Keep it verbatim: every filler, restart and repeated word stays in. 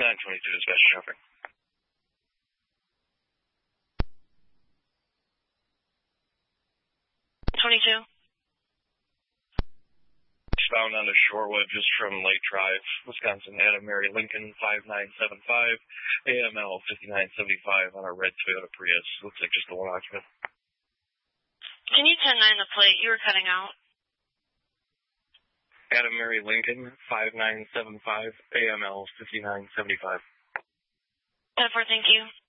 nine twenty-two dispatch traffic. twenty-two. Found on the Shorewood just from Lake Drive, Wisconsin, Adam Mary Lincoln, five nine seven five, A M L fifty-nine seventy-five on a red Toyota Prius. Looks like just the one occupant. Can you ten nine the plate? You were cutting out. Adam Mary Lincoln, five nine seven five, A M L fifty-nine seventy-five. ten four, thank you.